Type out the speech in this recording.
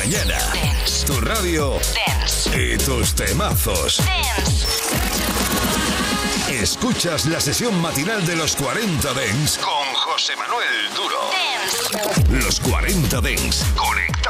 mañana. Dance. Tu radio. Dance. Y tus temazos. Dance. Escuchas la sesión matinal de los 40 Dance con José Manuel Duro. Dance. Los 40 Dance. Conectados.